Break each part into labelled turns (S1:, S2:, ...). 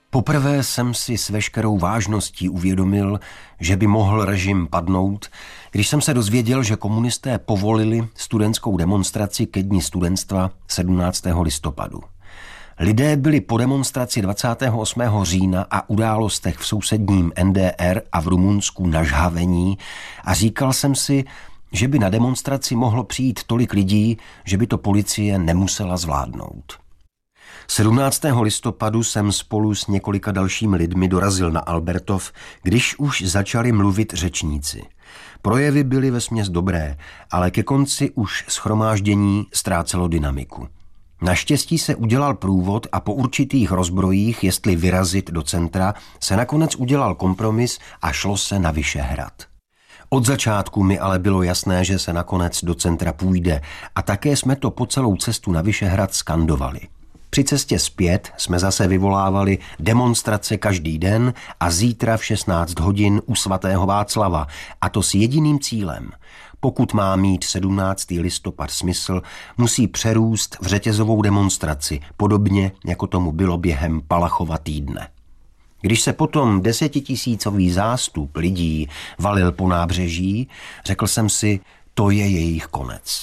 S1: Poprvé jsem si s veškerou vážností uvědomil, že by mohl režim padnout, když jsem se dozvěděl, že komunisté povolili studentskou demonstraci ke dni studentstva 17. listopadu. Lidé byli po demonstraci 28. října a událostech v sousedním NDR a v Rumunsku nažhavení a říkal jsem si, že by na demonstraci mohlo přijít tolik lidí, že by to policie nemusela zvládnout. 17. listopadu jsem spolu s několika dalšími lidmi dorazil na Albertov, když už začali mluvit řečníci. Projevy byly vesměs dobré, ale ke konci už shromáždění ztrácelo dynamiku. Naštěstí se udělal průvod a po určitých rozbrojích, jestli vyrazit do centra, se nakonec udělal kompromis a šlo se na Vyšehrad. Od začátku mi ale bylo jasné, že se nakonec do centra půjde a také jsme to po celou cestu na Vyšehrad skandovali. Při cestě zpět jsme zase vyvolávali demonstrace každý den a zítra v 16 hodin u svatého Václava, a to s jediným cílem. Pokud má mít 17. listopad smysl, musí přerůst v řetězovou demonstraci, podobně jako tomu bylo během Palachova týdne. Když se potom 10 000 zástup lidí valil po nábřeží, řekl jsem si, to je jejich konec.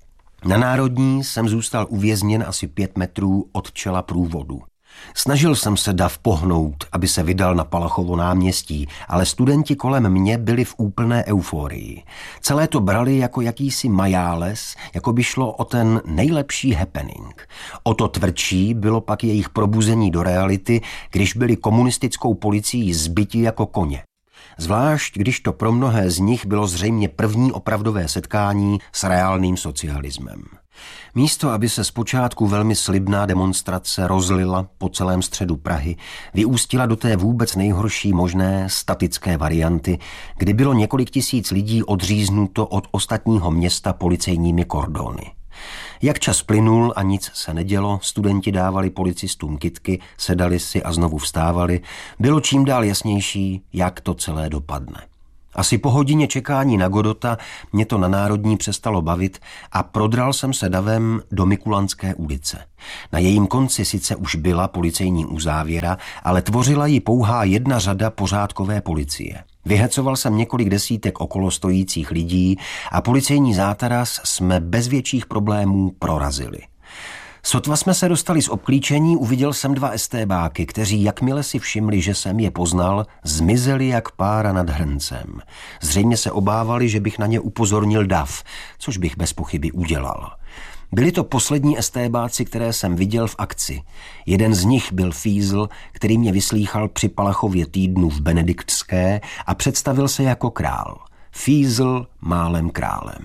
S1: Na Národní jsem zůstal uvězněn asi 5 metrů od čela průvodu. Snažil jsem se dav pohnout, aby se vydal na Palachovo náměstí, ale studenti kolem mě byli v úplné euforii. Celé to brali jako jakýsi majáles, jako by šlo o ten nejlepší happening. O to tvrdší bylo pak jejich probuzení do reality, když byli komunistickou policií zbyti jako koně. Zvlášť, když to pro mnohé z nich bylo zřejmě první opravdové setkání s reálným socialismem. Místo, aby se zpočátku velmi slibná demonstrace rozlila po celém středu Prahy, vyústila do té vůbec nejhorší možné statické varianty, kdy bylo několik tisíc lidí odříznuto od ostatního města policejními kordony. Jak čas plynul a nic se nedělo, studenti dávali policistům kytky, sedali si a znovu vstávali, bylo čím dál jasnější, jak to celé dopadne. Asi po hodině čekání na Godota mě to na Národní přestalo bavit a prodral jsem se davem do Mikulanské ulice. Na jejím konci sice už byla policejní uzávěra, ale tvořila ji pouhá jedna řada pořádkové policie. Vyhecoval jsem několik desítek okolo stojících lidí a policejní zátaras jsme bez větších problémů prorazili. Sotva jsme se dostali z obklíčení, uviděl jsem 2 estébáky, kteří, jakmile si všimli, že jsem je poznal, zmizeli jak pára nad hrncem. Zřejmě se obávali, že bych na ně upozornil dav, což bych bez pochyby udělal. Byli to poslední estébáci, které jsem viděl v akci. Jeden z nich byl Fízl, který mě vyslýchal při Palachově týdnu v Benediktské a představil se jako král. Fízl málem králem.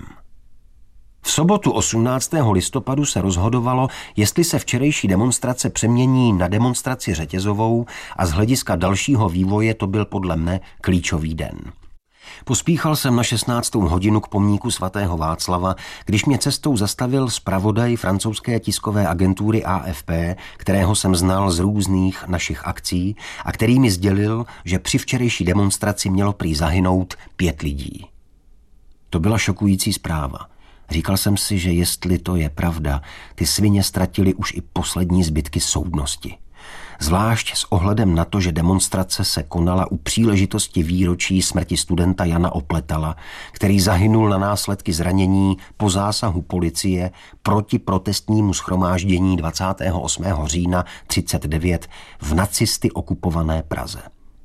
S1: V sobotu 18. listopadu se rozhodovalo, jestli se včerejší demonstrace přemění na demonstraci řetězovou a z hlediska dalšího vývoje to byl podle mne klíčový den. Pospíchal jsem na 16. hodinu k pomníku svatého Václava, když mě cestou zastavil zpravodaj francouzské tiskové agentury AFP, kterého jsem znal z různých našich akcí a který mi sdělil, že při včerejší demonstraci mělo prý zahynout 5 lidí. To byla šokující zpráva. Říkal jsem si, že jestli to je pravda, ty svině ztratili už i poslední zbytky soudnosti. Zvlášť s ohledem na to, že demonstrace se konala u příležitosti výročí smrti studenta Jana Opletala, který zahynul na následky zranění po zásahu policie proti protestnímu shromáždění 28. října 1939 v nacisty okupované Praze.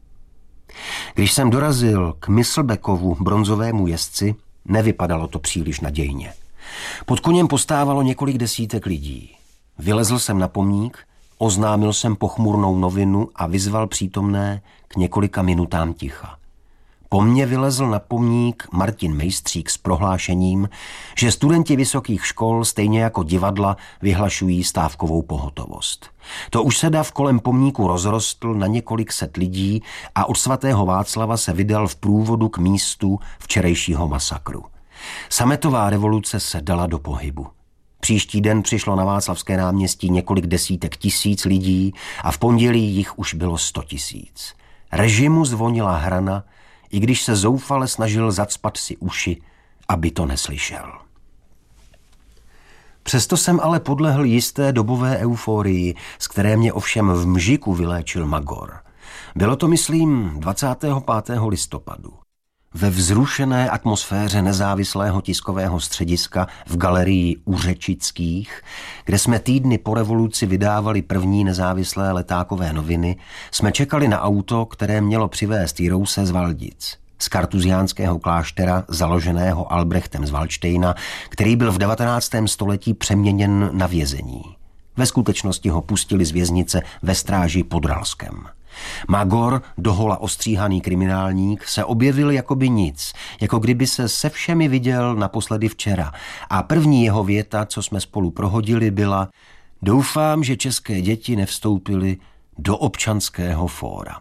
S1: Když jsem dorazil k Myslbekovu bronzovému jezdci, nevypadalo to příliš nadějně. Pod koněm postávalo několik desítek lidí. Vylezl jsem na pomník, oznámil jsem pochmurnou novinu a vyzval přítomné k několika minutám ticha. Po mně vylezl na pomník Martin Mejstřík s prohlášením, že studenti vysokých škol stejně jako divadla vyhlašují stávkovou pohotovost. To už se dav kolem pomníku rozrostl na několik set lidí a od svatého Václava se vydal v průvodu k místu včerejšího masakru. Sametová revoluce se dala do pohybu. Příští den přišlo na Václavské náměstí několik desítek tisíc lidí a v pondělí jich už bylo 100 000. Režimu zvonila hrana, i když se zoufale snažil zacpat si uši, aby to neslyšel. Přesto jsem ale podlehl jisté dobové euforii, z které mě ovšem v mžiku vyléčil magor. Bylo to, myslím, 25. listopadu. Ve vzrušené atmosféře nezávislého tiskového střediska v galerii U Řečických, kde jsme týdny po revoluci vydávali první nezávislé letákové noviny, jsme čekali na auto, které mělo přivést Jirouse z Valdic, z kartuziánského kláštera založeného Albrechtem z Valdštejna, který byl v 19. století přeměněn na vězení. Ve skutečnosti ho pustili z věznice ve Stráži pod Ralskem. Magor, dohola ostříhaný kriminálník, se objevil jakoby nic, jako kdyby se všemi viděl naposledy včera. A první jeho věta, co jsme spolu prohodili, byla: doufám, že české děti nevstoupily do občanského fóra.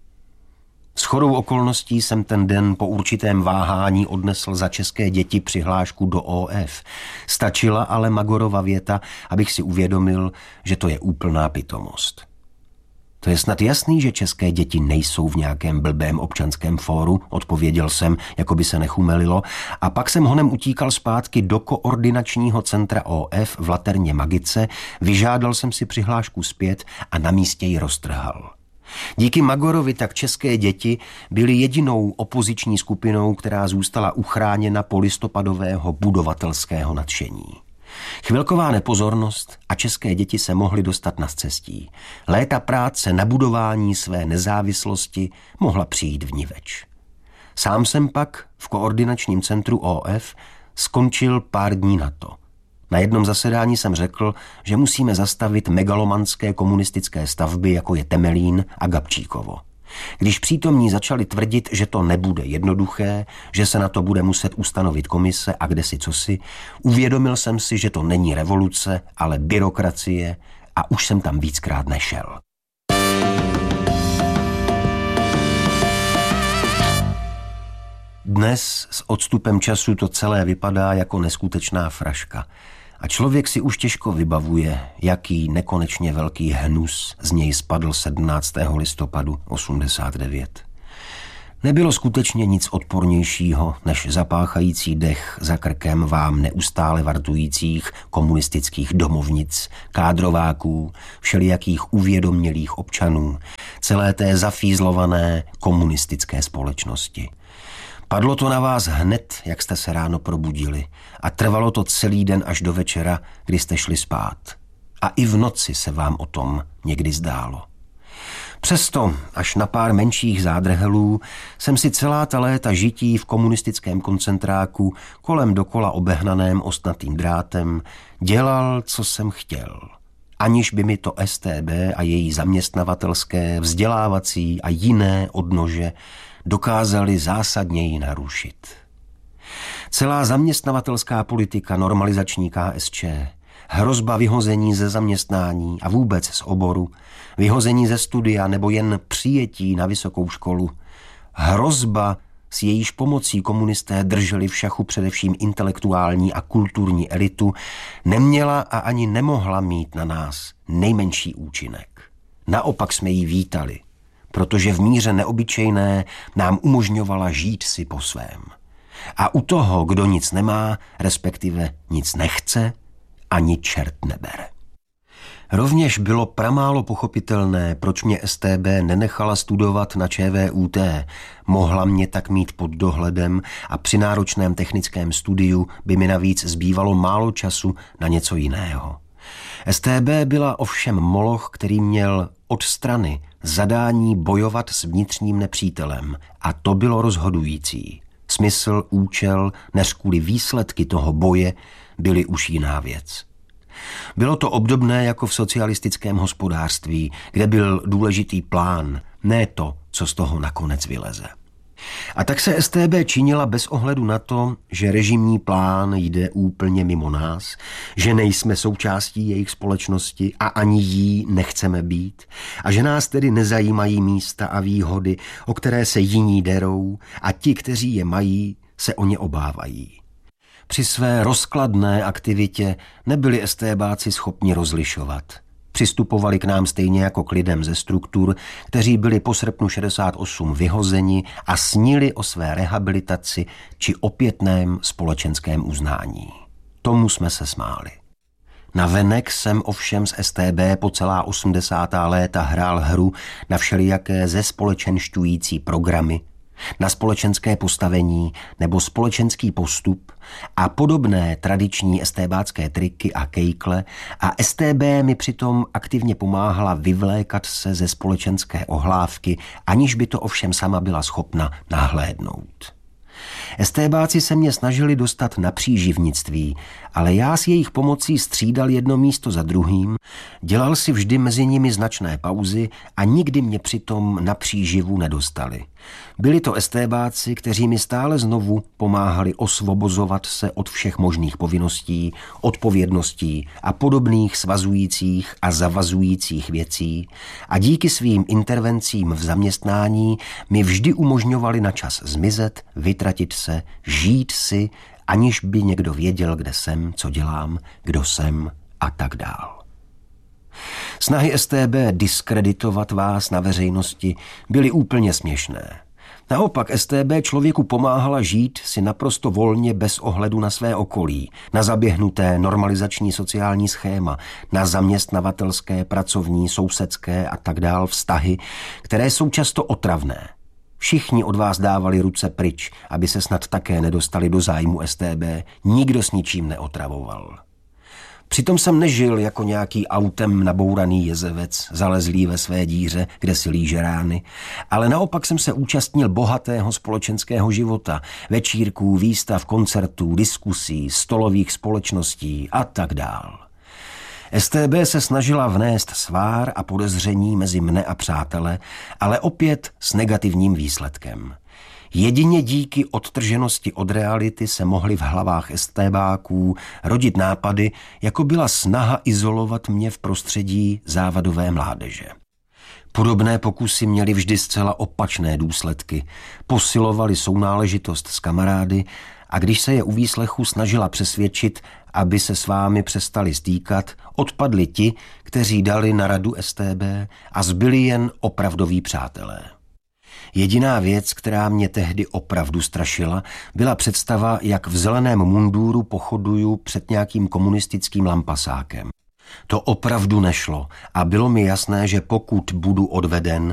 S1: Shodou okolností jsem ten den po určitém váhání odnesl za české děti přihlášku do OF. Stačila ale Magorova věta, abych si uvědomil, že to je úplná pitomost. To je snad jasný, že české děti nejsou v nějakém blbém občanském fóru, odpověděl jsem, jako by se nechumelilo, a pak jsem honem utíkal zpátky do koordinačního centra OF v Laterně Magice, vyžádal jsem si přihlášku zpět a na místě ji roztrhal. Díky Magorovi tak české děti byly jedinou opoziční skupinou, která zůstala uchráněna polistopadového budovatelského nadšení. Chvilková nepozornost a české děti se mohly dostat na scestí. Léta práce na budování své nezávislosti mohla přijít vniveč. Sám jsem pak v koordinačním centru OF skončil pár dní na to. Na jednom zasedání jsem řekl, že musíme zastavit megalomanské komunistické stavby, jako je Temelín a Gabčíkovo. Když přítomní začali tvrdit, že to nebude jednoduché, že se na to bude muset ustanovit komise a kdesi cosi, uvědomil jsem si, že to není revoluce, ale byrokracie, a už jsem tam víckrát nešel. Dnes s odstupem času to celé vypadá jako neskutečná fraška. A člověk si už těžko vybavuje, jaký nekonečně velký hnus z něj spadl 17. listopadu 89. Nebylo skutečně nic odpornějšího, než zapáchající dech za krkem vám neustále vartujících komunistických domovnic, kádrováků, všelijakých uvědomělých občanů, celé té zafízlované komunistické společnosti. Padlo to na vás hned, jak jste se ráno probudili, a trvalo to celý den až do večera, kdy jste šli spát. A i v noci se vám o tom někdy zdálo. Přesto, až na pár menších zádrhelů, jsem si celá ta léta žití v komunistickém koncentráku kolem dokola obehnaném ostnatým drátem dělal, co jsem chtěl. Aniž by mi to StB a její zaměstnavatelské, vzdělávací a jiné odnože dokázali zásadněji narušit. Celá zaměstnavatelská politika normalizační KSČ, hrozba vyhození ze zaměstnání a vůbec z oboru, vyhození ze studia nebo jen přijetí na vysokou školu, hrozba, s jejíž pomocí komunisté drželi v šachu především intelektuální a kulturní elitu, neměla a ani nemohla mít na nás nejmenší účinek. Naopak jsme ji vítali, protože v míře neobyčejné nám umožňovala žít si po svém. A u toho, kdo nic nemá, respektive nic nechce, ani čert nebere. Rovněž bylo pramálo pochopitelné, proč mě StB nenechala studovat na ČVUT. Mohla mě tak mít pod dohledem a při náročném technickém studiu by mi navíc zbývalo málo času na něco jiného. StB byla ovšem moloch, který měl od strany zadání bojovat s vnitřním nepřítelem, a to bylo rozhodující. Smysl, účel, než kvůli výsledky toho boje byly už jiná věc. Bylo to obdobné jako v socialistickém hospodářství, kde byl důležitý plán, ne to, co z toho nakonec vyleze. A tak se StB činila bez ohledu na to, že režimní plán jde úplně mimo nás, že nejsme součástí jejich společnosti a ani jí nechceme být, a že nás tedy nezajímají místa a výhody, o které se jiní derou, a ti, kteří je mají, se o ně obávají. Při své rozkladné aktivitě nebyli StBáci schopni rozlišovat. Přistupovali k nám stejně jako k lidem ze struktur, kteří byli po srpnu 68 vyhozeni a snili o své rehabilitaci či opětném společenském uznání. Tomu jsme se smáli. Navenek jsem ovšem z StB po celá 80. léta hrál hru na všelijaké zespolečenšťující programy, na společenské postavení nebo společenský postup a podobné tradiční estébácké triky a kejkle a StB mi přitom aktivně pomáhala vyvlékat se ze společenské ohlávky, aniž by to ovšem sama byla schopna nahlédnout. Estébáci se mě snažili dostat na příživnictví, ale já s jejich pomocí střídal jedno místo za druhým, dělal si vždy mezi nimi značné pauzy a nikdy mě přitom na příživu nedostali. Byli to estébáci, kteří mi stále znovu pomáhali osvobozovat se od všech možných povinností, odpovědností a podobných svazujících a zavazujících věcí a díky svým intervencím v zaměstnání mi vždy umožňovali na čas zmizet, vytratit se, žít si, aniž by někdo věděl, kde jsem, co dělám, kdo jsem a tak dál. Snahy StB diskreditovat vás na veřejnosti byly úplně směšné. Naopak StB člověku pomáhala žít si naprosto volně bez ohledu na své okolí, na zaběhnuté normalizační sociální schéma, na zaměstnavatelské, pracovní, sousedské a tak dál vztahy, které jsou často otravné. Všichni od vás dávali ruce pryč, aby se snad také nedostali do zájmu StB, nikdo s ničím neotravoval. Přitom jsem nežil jako nějaký autem nabouraný jezevec, zalezlý ve své díře, kde si líže rány, ale naopak jsem se účastnil bohatého společenského života, večírků, výstav, koncertů, diskusí, stolových společností a tak dál. StB se snažila vnést svár a podezření mezi mne a přátele, ale opět s negativním výsledkem. Jedině díky odtrženosti od reality se mohly v hlavách StBáků rodit nápady, jako byla snaha izolovat mě v prostředí závadové mládeže. Podobné pokusy měly vždy zcela opačné důsledky. Posilovali sounáležitost s kamarády a když se je u výslechu snažila přesvědčit, aby se s vámi přestali stýkat, odpadli ti, kteří dali na radu StB a zbyli jen opravdoví přátelé. Jediná věc, která mě tehdy opravdu strašila, byla představa, jak v zeleném mundúru pochoduju před nějakým komunistickým lampasákem. To opravdu nešlo a bylo mi jasné, že pokud budu odveden,